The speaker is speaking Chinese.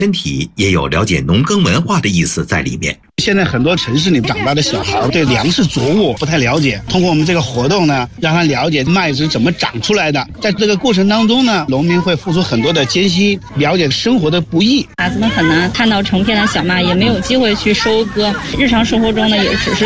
身体也有了解农耕文化的意思在里面。 现在很多城市里长大的小孩对粮食作物不太了解，通过我们这个活动呢，让他了解麦子怎么长出来的。在这个过程当中呢，农民会付出很多的艰辛，了解生活的不易。 孩子们很难看到成片的小麦，也没有机会去收割，日常生活中呢也只是